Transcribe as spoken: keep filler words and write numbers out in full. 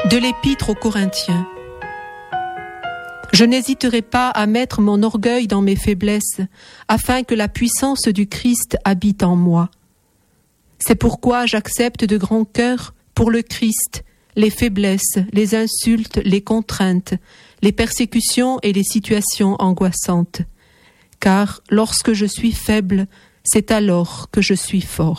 De l'Épître aux Corinthiens. Je n'hésiterai pas à mettre mon orgueil dans mes faiblesses, afin que la puissance du Christ habite en moi. C'est pourquoi j'accepte de grand cœur, pour le Christ, les faiblesses, les insultes, les contraintes, les persécutions et les situations angoissantes. Car lorsque je suis faible, c'est alors que je suis fort.